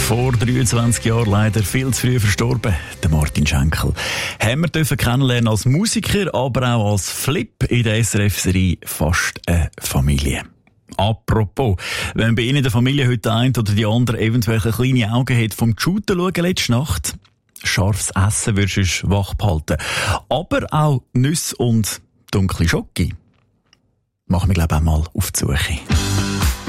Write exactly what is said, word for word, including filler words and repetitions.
Vor dreiundzwanzig Jahren leider viel zu früh verstorben, der Martin Schenkel. Haben wir dürfen kennenlernen als Musiker, aber auch als Flip in der S R F-Serie «Fast eine Familie». Apropos, wenn bei Ihnen in der Familie heute ein oder die andere eventuell kleine Augen hat vom Shooten schauen letzte Nacht, scharfes Essen würdest du wach behalten. Aber auch Nüsse und dunkle Schoki. Machen wir, glaube ich, auch mal auf die Suche.